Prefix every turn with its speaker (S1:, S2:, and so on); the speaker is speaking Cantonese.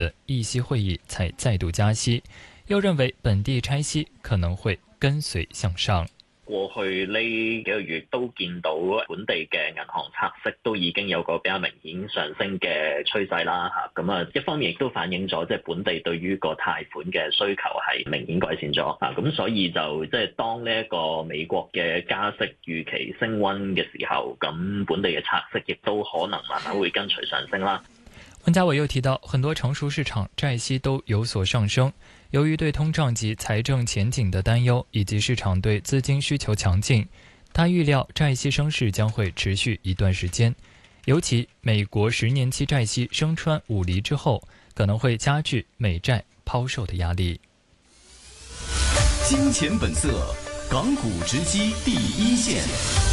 S1: 议息会议才再度加息，又認為本地拆息可能會跟隨向上。
S2: 過去呢幾個月都見到本地嘅銀行拆息都已經有個比較明顯上升嘅趨勢啦嚇，咁一方面亦都反映咗即係本地對於個貸款嘅需求係明顯改善咗啊，咁所以就即係當呢一個美國嘅加息預期升溫嘅時候，咁本地嘅拆息亦都可能慢慢會跟隨上升啦。
S1: 溫家偉又提到，很多成熟市場債息都有所上升，由於對通脹及財政前景的擔憂，以及市場對資金需求強勁，他預料債息升勢將會持續一段時間，尤其美國10年期債息升穿5厘之後，可能會加劇美債拋售的壓力。
S3: 金錢本色，港股直擊第一線。